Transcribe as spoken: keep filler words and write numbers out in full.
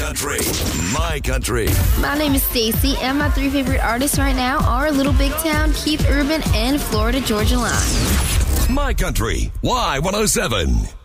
Country. My Country. My name is Stacy, and my three favorite artists right now are Little Big Town, Keith Urban, and Florida Georgia Line. My Country. Y one oh seven.